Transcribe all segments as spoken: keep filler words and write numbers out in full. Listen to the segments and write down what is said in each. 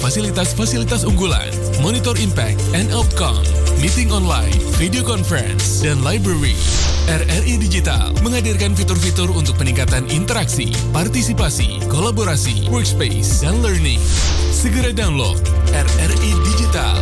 fasilitas-fasilitas unggulan, monitor impact and outcome, meeting online, video conference, dan library. R R I Digital menghadirkan fitur-fitur untuk peningkatan interaksi, partisipasi, kolaborasi, workspace, dan learning. Segera download R R I Digital.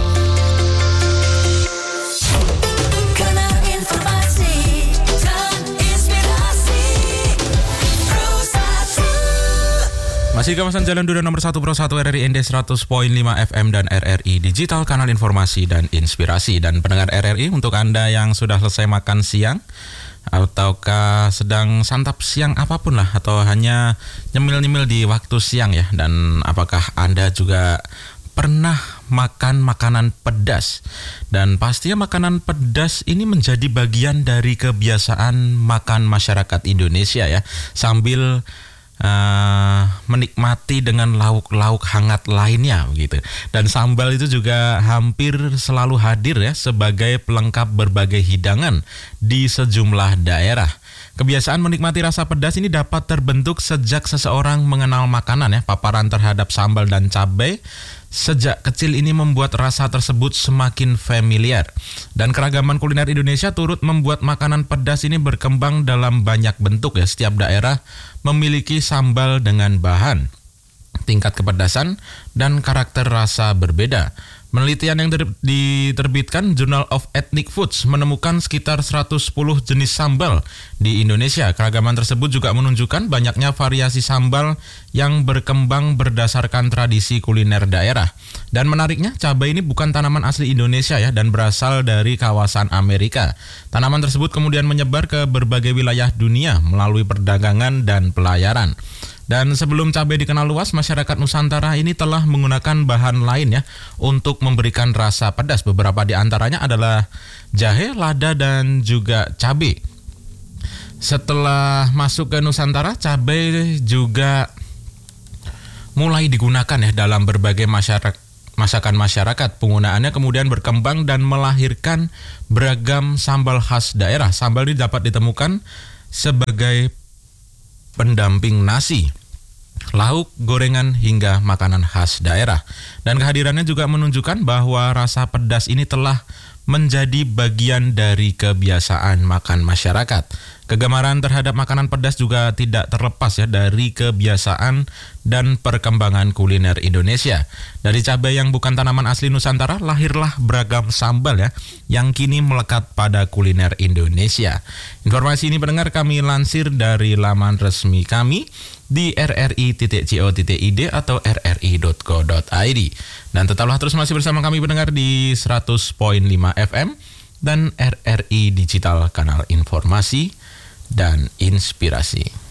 Kanal informasi dan inspirasi Pro satu. Masih kawasan Jalan Duda nomor satu Pro satu R R I N D seratus koma lima F M dan R R I Digital, kanal informasi dan inspirasi. Dan pendengar R R I, untuk Anda yang sudah selesai makan siang ataukah sedang santap siang apapun lah, atau hanya nyemil-nyemil di waktu siang ya, dan apakah Anda juga pernah makan makanan pedas? Dan pastinya makanan pedas ini menjadi bagian dari kebiasaan makan masyarakat Indonesia ya, sambil Uh, menikmati dengan lauk-lauk hangat lainnya begitu. Dan sambal itu juga hampir selalu hadir ya sebagai pelengkap berbagai hidangan di sejumlah daerah. Kebiasaan menikmati rasa pedas ini dapat terbentuk sejak seseorang mengenal makanan ya. Paparan terhadap sambal dan cabai sejak kecil ini membuat rasa tersebut semakin familiar. Dan keragaman kuliner Indonesia turut membuat makanan pedas ini berkembang dalam banyak bentuk ya. Setiap daerah memiliki sambal dengan bahan, tingkat kepedasan, dan karakter rasa berbeda. Penelitian yang ter- diterbitkan Journal of Ethnic Foods menemukan sekitar seratus sepuluh jenis sambal di Indonesia. Keragaman tersebut juga menunjukkan banyaknya variasi sambal yang berkembang berdasarkan tradisi kuliner daerah. Dan menariknya, cabai ini bukan tanaman asli Indonesia ya, dan berasal dari kawasan Amerika. Tanaman tersebut kemudian menyebar ke berbagai wilayah dunia melalui perdagangan dan pelayaran. Dan sebelum cabai dikenal luas, masyarakat Nusantara ini telah menggunakan bahan lain ya untuk memberikan rasa pedas. Beberapa di antaranya adalah jahe, lada, dan juga cabai. Setelah masuk ke Nusantara, cabai juga mulai digunakan ya dalam berbagai masyarakat masakan masyarakat. Penggunaannya kemudian berkembang dan melahirkan beragam sambal khas daerah. Sambal ini dapat ditemukan sebagai pendamping nasi, lauk, gorengan, hingga makanan khas daerah. Dan kehadirannya juga menunjukkan bahwa rasa pedas ini telah menjadi bagian dari kebiasaan makan masyarakat. Kegemaran terhadap makanan pedas juga tidak terlepas ya dari kebiasaan dan perkembangan kuliner Indonesia. Dari cabai yang bukan tanaman asli Nusantara, lahirlah beragam sambal ya yang kini melekat pada kuliner Indonesia. Informasi ini pendengar kami lansir dari laman resmi kami di r r i titik co titik i d atau r r i titik co titik i d. Dan tetaplah terus masih bersama kami pendengar di seratus koma lima F M dan R R I Digital, kanal informasi dan inspirasi.